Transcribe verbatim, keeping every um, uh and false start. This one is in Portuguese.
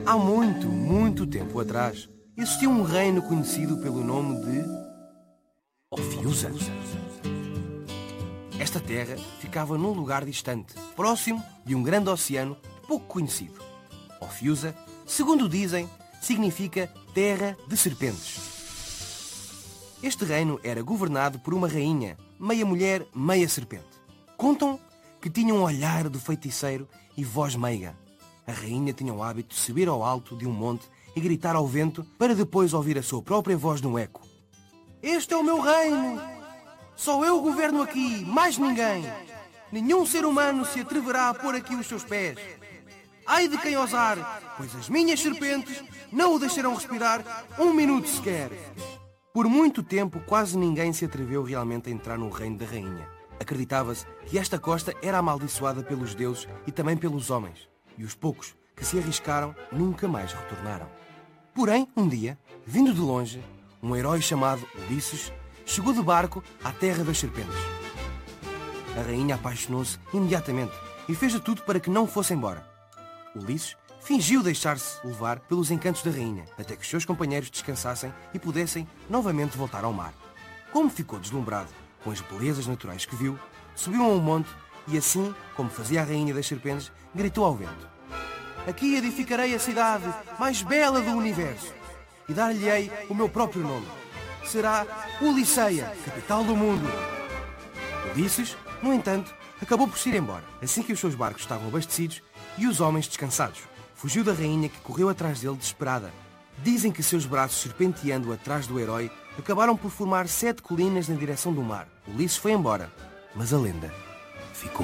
Há muito, muito tempo atrás, existia um reino conhecido pelo nome de Ophiusa. Esta terra ficava num lugar distante, próximo de um grande oceano pouco conhecido. Ophiusa, segundo dizem, significa terra de serpentes. Este reino era governado por uma rainha, meia mulher, meia serpente. Contam que tinha um olhar de feiticeiro e voz meiga. A rainha tinha o hábito de subir ao alto de um monte e gritar ao vento para depois ouvir a sua própria voz no eco. Este é o meu reino! Só eu governo aqui, mais ninguém! Nenhum ser humano se atreverá a pôr aqui os seus pés. Ai de quem ousar, pois as minhas serpentes não o deixarão respirar um minuto sequer. Por muito tempo, quase ninguém se atreveu realmente a entrar no reino da rainha. Acreditava-se que esta costa era amaldiçoada pelos deuses e também pelos homens. E os poucos que se arriscaram nunca mais retornaram. Porém, um dia, vindo de longe, um herói chamado Ulisses chegou de barco à terra das serpentes. A rainha apaixonou-se imediatamente e fez de tudo para que não fosse embora. Ulisses fingiu deixar-se levar pelos encantos da rainha, até que os seus companheiros descansassem e pudessem novamente voltar ao mar. Como ficou deslumbrado com as belezas naturais que viu, subiu a um monte e assim, como fazia a rainha das serpentes, gritou ao vento: aqui edificarei a cidade mais bela do universo e dar-lhe-ei o meu próprio nome. Será Ulisseia, capital do mundo. Ulisses, no entanto, acabou por se ir embora, assim que os seus barcos estavam abastecidos e os homens descansados. Fugiu da rainha, que correu atrás dele desesperada. Dizem que seus braços, serpenteando atrás do herói, acabaram por formar sete colinas na direção do mar. Ulisses foi embora, mas a lenda